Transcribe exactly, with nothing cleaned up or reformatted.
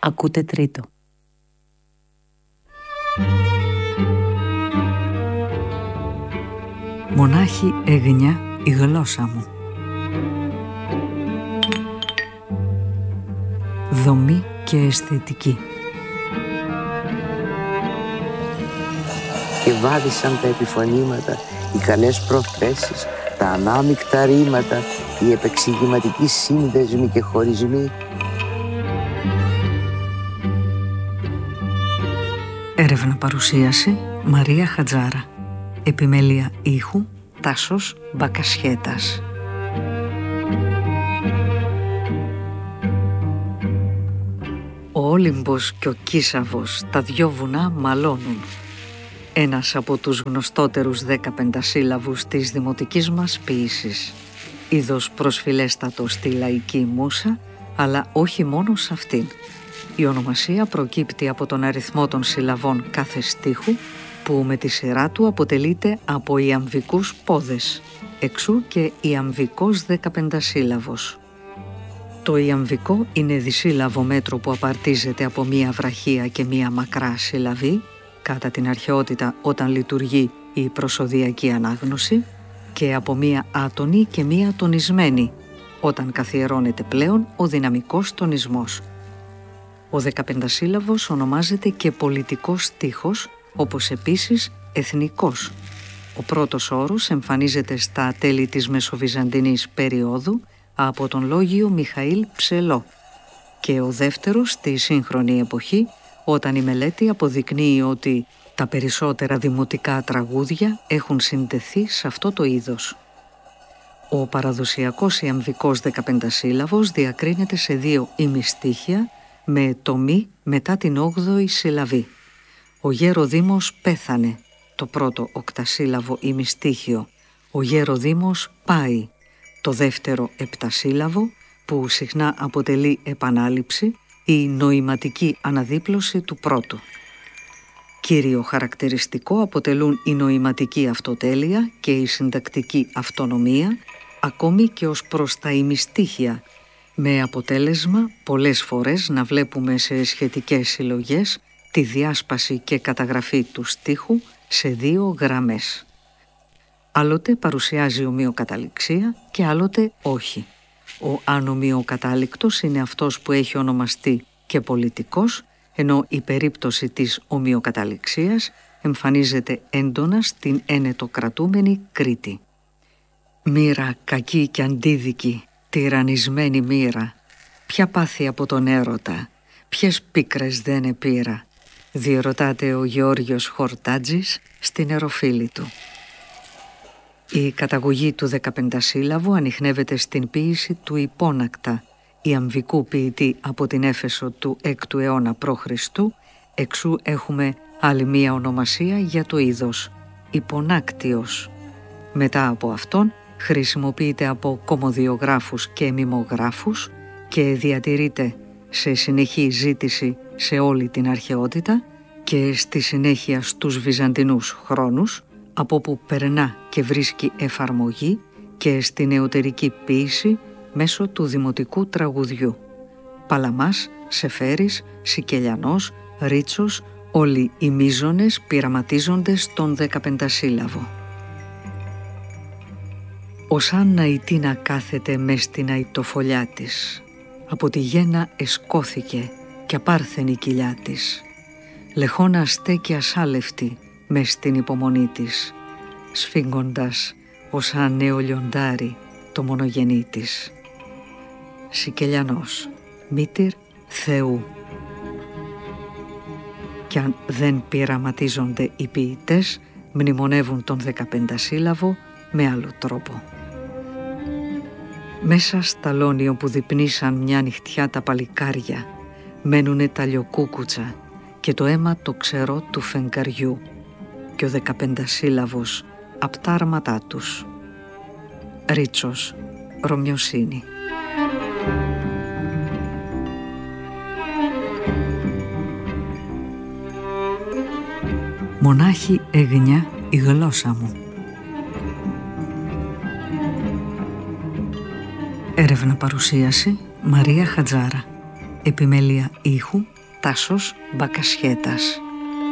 Ακούτε τρίτο. Μονάχη έγνια η γλώσσα μου. Δομή και αισθητική. Και βάδισαν τα επιφωνήματα, οι καλές προθέσεις, τα ανάμεικτα ρήματα, οι επεξηγηματικοί σύνδεσμοι και χωρισμοί. Έρευνα παρουσίαση Μαρία Χατζάρα. Επιμέλεια ήχου Τάσος Μπακασχέτας. Ο Όλυμπος και ο Κίσαβος, τα δυο βουνά μαλώνουν. Ένας από τους γνωστότερους δεκαπεντασύλλαβους της δημοτικής μας ποίησης. Είδος προσφυλέστατο στη λαϊκή μούσα, αλλά όχι μόνο σε αυτήν. Η ονομασία προκύπτει από τον αριθμό των συλλαβών κάθε στίχου, που με τη σειρά του αποτελείται από ιαμβικούς πόδες, εξού και ιαμβικός δεκαπεντασύλλαβος. Το ιαμβικό είναι δισύλλαβο μέτρο που απαρτίζεται από μία βραχία και μία μακρά συλλαβή, κατά την αρχαιότητα όταν λειτουργεί η προσωδιακή ανάγνωση, και από μία άτονη και μία τονισμένη, όταν καθιερώνεται πλέον ο δυναμικός τονισμός. Ο δεκαπεντασύλλαβος ονομάζεται και πολιτικός στίχος, όπως επίσης εθνικός. Ο πρώτος όρος εμφανίζεται στα τέλη της Μεσοβυζαντινής περίοδου από τον λόγιο Μιχαήλ Ψελό και ο δεύτερος στη σύγχρονη εποχή, όταν η μελέτη αποδεικνύει ότι τα περισσότερα δημοτικά τραγούδια έχουν συντεθεί σε αυτό το είδος. Ο παραδοσιακός ιαμβικός δεκαπεντασύλλαβος διακρίνεται σε δύο ημιστίχια με το μη μετά την όγδοη συλλαβή. Ο Γέροδήμος πέθανε, το πρώτο οκτασύλλαβο ημιστίχιο. Ο Γέροδήμος πάει, το δεύτερο επτασύλλαβο, που συχνά αποτελεί επανάληψη, η νοηματική αναδίπλωση του πρώτου. Κύριο χαρακτηριστικό αποτελούν η νοηματική αυτοτέλεια και η συντακτική αυτονομία, ακόμη και ως προς τα ημιστίχια, με αποτέλεσμα πολλές φορές να βλέπουμε σε σχετικές συλλογές τη διάσπαση και καταγραφή του στίχου σε δύο γραμμές. Άλλοτε παρουσιάζει ομοιοκαταληξία και άλλοτε όχι. Ο ανομοιοκατάληκτος είναι αυτός που έχει ονομαστεί και πολιτικός, ενώ η περίπτωση της ομοιοκαταληξίας εμφανίζεται έντονα στην ενετοκρατούμενη Κρήτη. Μοίρα κακή και αντίδικη, τυραννισμένη μοίρα, ποια πάθη από τον έρωτα, ποιες πίκρες δεν επήρα, διερωτάται ο Γεώργιος Χορτάτζης στην Εροφίλη του. Η καταγωγή του δεκαπεντασύλλαβου ανιχνεύεται στην ποίηση του Υπόνακτα, ιαμβικού ποιητή από την Έφεσο του έκτου αιώνα π.Χ., εξού έχουμε άλλη μία ονομασία για το είδος, Υπονάκτιος. Μετά από αυτόν χρησιμοποιείται από κωμοδιογράφους και μιμογράφους και διατηρείται σε συνεχή ζήτηση σε όλη την αρχαιότητα και στη συνέχεια στους Βυζαντινούς χρόνους, από που περνά και βρίσκει εφαρμογή και στην νεωτερική ποίηση μέσω του δημοτικού τραγουδιού. Παλαμάς, Σεφέρης, Σικελιανός, Ρίτσος, όλοι οι μείζονες πειραματίζονται στον δεκαπεντασύλλαβο. Ως Άννα η Τίνα κάθεται μες στην αητοφολιά της, από τη γένα εσκώθηκε κι απάρθενη κοιλιά της. Λεχόνα στέκει ασάλευτη μες στην υπομονή της, σφίγγοντας ως αν νέο λιοντάρι το μονογενή της. Σικελιανός, μήτηρ Θεού. Κι αν δεν πειραματίζονται οι ποιητές, μνημονεύουν τον δεκαπεντασύλλαβο με άλλο τρόπο. Μέσα στα λόνιο που διπνήσαν μια νυχτιά τα παλικάρια, μένουνε τα λιοκούκουτσα και το αίμα το ξερό του φεγγαριού και ο δεκαπεντασύλλαβος απ' τα άρματά τους. Ρίτσος, Ρωμιοσύνη. Μονάχη έγνια η γλώσσα μου. Έρευνα παρουσίαση Μαρία Χατζάρα. Επιμέλεια ήχου Τάσος Μπακασχέτας.